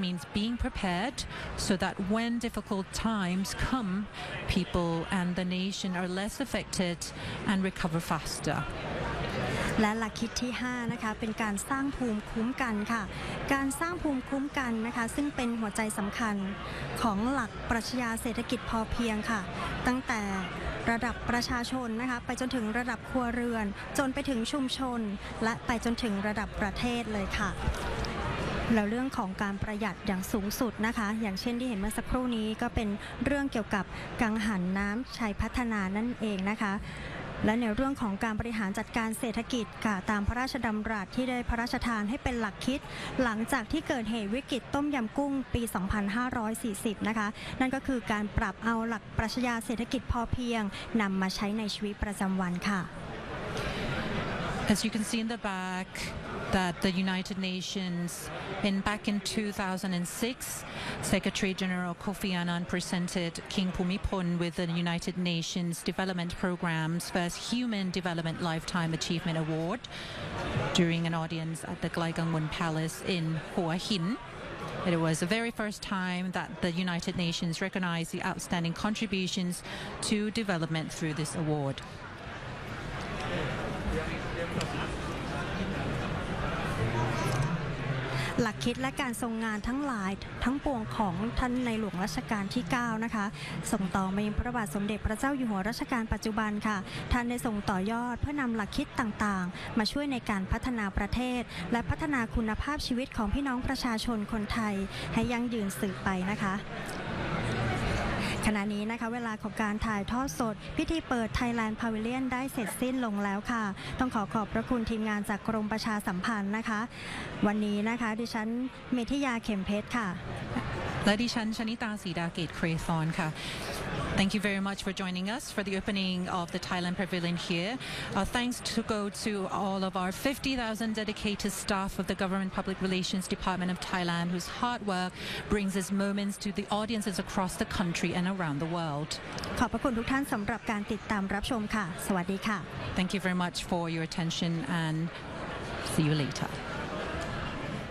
means being prepared so that when difficult times come, people and the nation are less affected and recover faster. และหลักคิดที่5นะคะเป็นการสร้างภูมิคุ้มกันค่ะการสร้างภูมิคุ้มกันนะคะซึ่งเป็นหัวใจสำคัญของหลักปรัชญาเศรษฐกิจพอเพียงค่ะตั้งแต่ระดับประชาชนนะคะไปจนถึงระดับครัวเรือนจนไปถึงชุมชนและไปจนถึงระดับประเทศเลยค่ะแล้วเรื่องของการประหยัดอย่างสูงสุดนะคะอย่างเช่นที่เห็นเมื่อสักครู่นี้ก็เป็นเรื่องเกี่ยวกับกังหันน้ำชัยพัฒนานั่นเองนะคะและในเรื่องของการบริหารจัดการเศรษฐกิจค่ะตามพระราชดำรัสที่ได้พระราชทานให้เป็นหลักคิดหลังจากที่เกิดเหตุวิกฤตต้มยำกุ้งปี 2540 นะคะนั่นก็คือการปรับเอาหลักปรัชญาเศรษฐกิจพอเพียงนำมาใช้ในชีวิตประจำวันค่ะ As you can see in the back, that the United Nations, back in 2006, Secretary General Kofi Annan presented King Bhumibol with the United Nations Development Programme's first Human Development Lifetime Achievement Award during an audience at the Gleigangun Palace in Hua Hin. It was the very first time that the United Nations recognized the outstanding contributions to development through this award. หลักคิดและการทรงงานทั้งหลายทั้งปวงของท่านในหลวงรัชกาลที่9นะคะส่งต่อมายังพระบาทสมเด็จพระเจ้าอยู่หัวรัชกาลปัจจุบันค่ะท่านได้ส่งต่อยอดเพื่อนำหลักคิดต่างๆมาช่วยในการพัฒนาประเทศและพัฒนาคุณภาพชีวิตของพี่น้องประชาชนคนไทยให้ยั่งยืนสืบไปนะคะขณะนี้นะคะเวลาของการถ่ายทอดสดพิธีเปิด Thailand Pavilion ได้เสร็จสิ้นลงแล้วค่ะต้องขอบพระคุณทีมงานจากกรมประชาสัมพันธ์นะคะวันนี้นะคะดิฉันเมธิยาเข็มเพชรค่ะและดิฉันชนิตาศรีดาเกตเครซอนค่ะ Thank you very much for joining us for the opening of the Thailand Pavilion here. Thanks to go to all of our 50,000 dedicated staff of the Government Public Relations Department of Thailand, whose hard work brings these moments to the audiences across the country and around the world. ขอบพระคุณทุกท่านสำหรับการติดตามรับชมค่ะสวัสดีค่ะ Thank you very much for your attention and see you later.